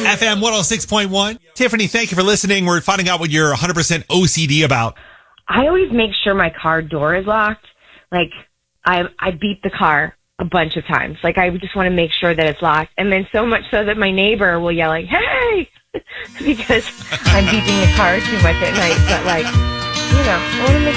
FM 106.1. Tiffany, thank you for listening. We're finding out what you're 100% OCD about. I always make sure my car door is locked. Like, I beep the car a bunch of times. Like, I just want to make sure that it's locked. And then so much so that my neighbor will yell, like, hey! Because I'm beeping the car too much at night. But, like, I want to make